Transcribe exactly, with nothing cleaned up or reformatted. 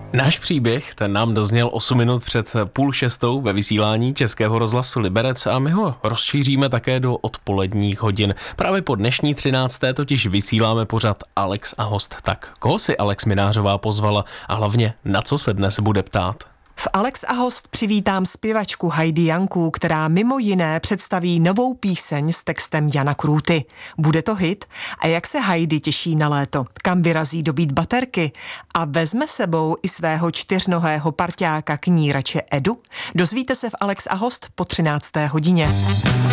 Náš příběh, ten nám dozněl osm minut před půl šestou ve vysílání Českého rozhlasu Liberec a my ho rozšíříme také do odpoledních hodin. Právě po dnešní třinácté totiž vysíláme pořad Alex a host. Tak koho si Alex Minářová pozvala a hlavně na co se dnes bude ptát? V Alex a host přivítám zpěvačku Heidi Janku, která mimo jiné představí novou píseň s textem Jana Krůty. Bude to hit? A jak se Heidi těší na léto? Kam vyrazí dobít baterky? A vezme sebou i svého čtyřnohého parťáka knírače Edu? Dozvíte se v Alex a host po třinácté hodině.